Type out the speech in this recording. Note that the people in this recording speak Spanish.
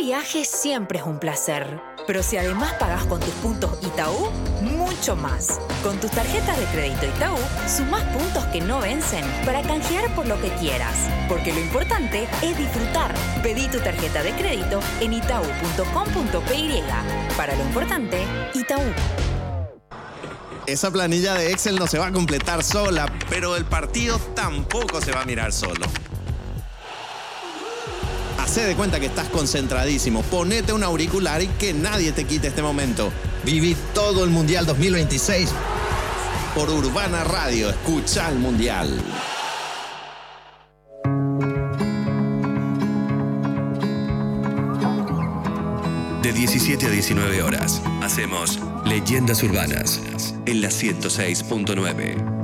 viaje siempre es un placer, pero si además pagás con tus puntos Itaú, mucho más. Con tus tarjetas de crédito Itaú, sumás puntos que no vencen para canjear por lo que quieras, porque lo importante es disfrutar. Pedí tu tarjeta de crédito en itau.com.py. Para lo importante, Itaú. Esa planilla de Excel no se va a completar sola, pero el partido tampoco se va a mirar solo. Hacé de cuenta que estás concentradísimo. Ponete un auricular y que nadie te quite este momento. Viví todo el Mundial 2026 por Urbana Radio. Escucha el Mundial. De 17 a 19 horas, hacemos Leyendas Urbanas en la 106.9.